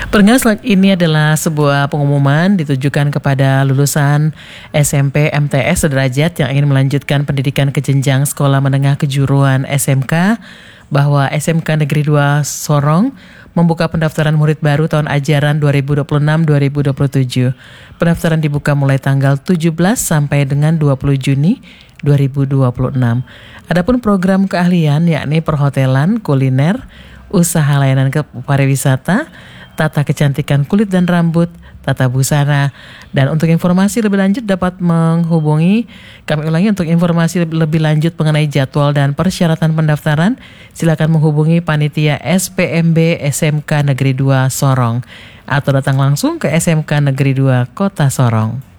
Pendengar, ini adalah sebuah pengumuman ditujukan kepada lulusan SMP MTS sederajat yang ingin melanjutkan pendidikan ke jenjang sekolah menengah kejuruan SMK, bahwa SMK Negeri 2 Sorong membuka pendaftaran murid baru tahun ajaran 2026-2027. Pendaftaran dibuka mulai tanggal 17 sampai dengan 20 Juni 2026. Adapun program keahlian yakni perhotelan, kuliner, usaha layanan pariwisata, tata kecantikan kulit dan rambut, tata busana. Dan untuk informasi lebih lanjut dapat menghubungi, kami ulangi, untuk informasi lebih lanjut mengenai jadwal dan persyaratan pendaftaran, silakan menghubungi panitia SPMB SMK Negeri 2 Sorong atau datang langsung ke SMK Negeri 2 Kota Sorong.